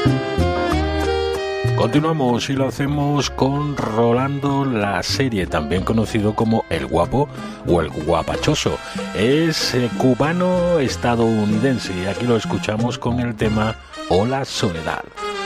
Continuamos y lo hacemos con Rolando La Serie, también conocido como El Guapo o El Guapachoso. Es cubano-estadounidense y aquí lo escuchamos con el tema Hola Soledad.